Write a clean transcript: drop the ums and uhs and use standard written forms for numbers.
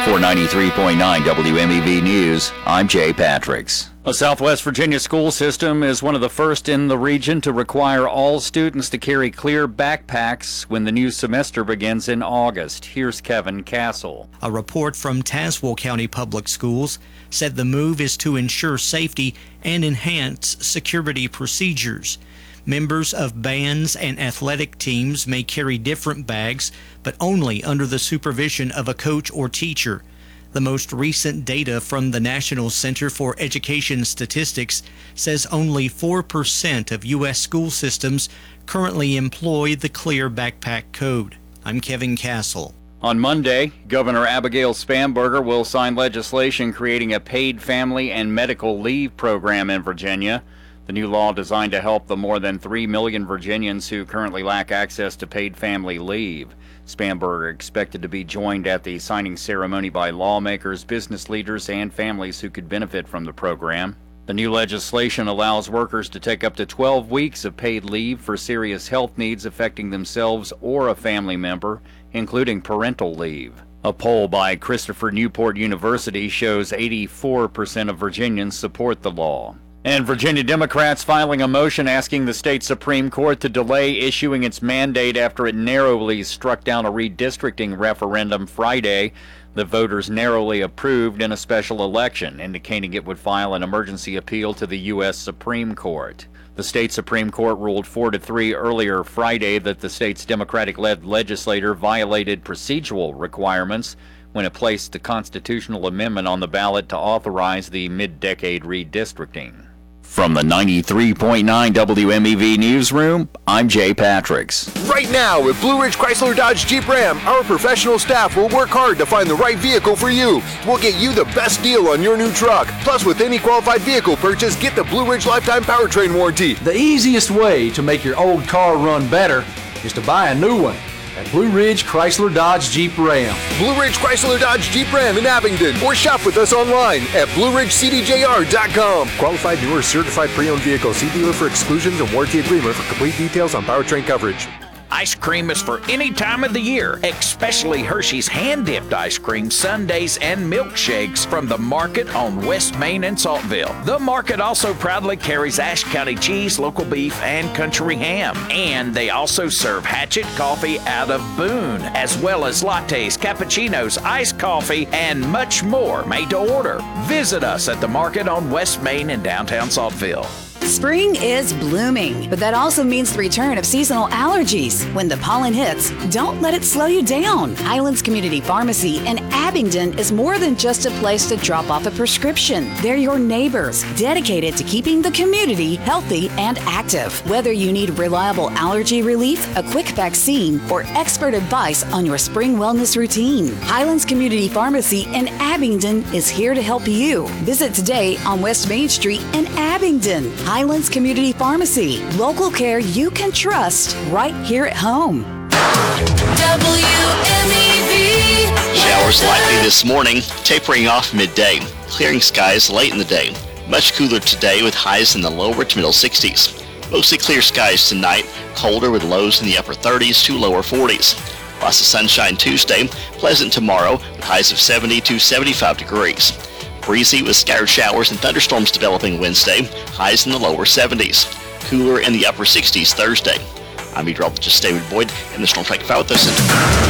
For 93.9 WMEV News, I'm Jay Patricks. A Southwest Virginia school system is one of the first in the region to require all students to carry clear backpacks when the new semester begins in August. Here's Kevin Castle. A report from Tazewell County Public Schools said the move is to ensure safety and enhance security procedures. Members of bands and athletic teams may carry different bags, but only under the supervision of a coach or teacher. The most recent data from the National Center for Education Statistics says only 4% of U.S. school systems currently employ the Clear Backpack Code. I'm Kevin Castle. On Monday, Governor Abigail Spanberger will sign legislation creating a paid family and medical leave program in Virginia. The new law designed to help the more than 3 million Virginians who currently lack access to paid family leave. Spanberger expected to be joined at the signing ceremony by lawmakers, business leaders, and families who could benefit from the program. The new legislation allows workers to take up to 12 weeks of paid leave for serious health needs affecting themselves or a family member, including parental leave. A poll by Christopher Newport University shows 84% of Virginians support the law. And Virginia Democrats filing a motion asking the state Supreme Court to delay issuing its mandate after it narrowly struck down a redistricting referendum Friday that voters narrowly approved in a special election, indicating it would file an emergency appeal to the U.S. Supreme Court. The state Supreme Court ruled 4-3 earlier Friday that the state's Democratic-led legislature violated procedural requirements when it placed the constitutional amendment on the ballot to authorize the mid-decade redistricting. From the 93.9 WMEV Newsroom, I'm Jay Patricks. Right now at Blue Ridge Chrysler Dodge Jeep Ram, our professional staff will work hard to find the right vehicle for you. We'll get you the best deal on your new truck. Plus, with any qualified vehicle purchase, get the Blue Ridge Lifetime Powertrain Warranty. The easiest way to make your old car run better is to buy a new one at Blue Ridge Chrysler Dodge Jeep Ram. Blue Ridge Chrysler Dodge Jeep Ram in Abingdon, or shop with us online at BlueRidgeCDJR.com. Qualified newer certified pre-owned vehicle. See dealer for exclusions and warranty agreement for complete details on powertrain coverage. Ice cream is for any time of the year, especially Hershey's hand-dipped ice cream, sundaes, and milkshakes from the Market on West Main in Saltville. The Market also proudly carries Ashe County cheese, local beef, and country ham. And they also serve Hatchet Coffee out of Boone, as well as lattes, cappuccinos, iced coffee, and much more made to order. Visit us at the Market on West Main in downtown Saltville. Spring is blooming, but that also means the return of seasonal allergies. When the pollen hits, don't let it slow you down. Highlands Community Pharmacy in Abingdon is more than just a place to drop off a prescription. They're your neighbors, dedicated to keeping the community healthy and active. Whether you need reliable allergy relief, a quick vaccine, or expert advice on your spring wellness routine, Highlands Community Pharmacy in Abingdon is here to help you. Visit today on West Main Street in Abingdon. Highlands Community Pharmacy. Local care you can trust right here at home. WMEV. Showers likely this morning, tapering off midday. Clearing skies late in the day. Much cooler today with highs in the lower to middle 60s. Mostly clear skies tonight, colder with lows in the upper 30s to lower 40s. Lots of sunshine Tuesday, pleasant tomorrow with highs of 70 to 75 degrees. Breezy with scattered showers and thunderstorms developing Wednesday, highs in the lower 70s. Cooler in the upper 60s Thursday. I'm meteorologist David Boyd in the Storm Track 5000 Center.